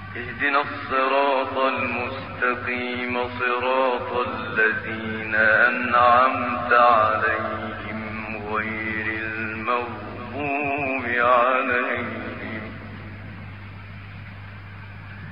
اهدنا الصراط المستقيم صراط الذين أنعمت عليهم غير المغضوب عليهم